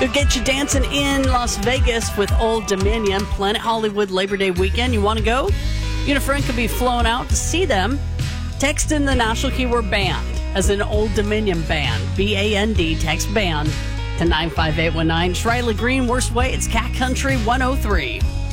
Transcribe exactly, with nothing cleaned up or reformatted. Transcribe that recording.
Could get you dancing in Las Vegas with Old Dominion. Planet Hollywood Labor Day weekend. You want to go? You and a friend could be flown out to see them. Text in the national keyword band as an Old Dominion band. B A N D, text band to nine five eight one nine. It's Riley Green, Worst Way. It's Cat Country one oh three.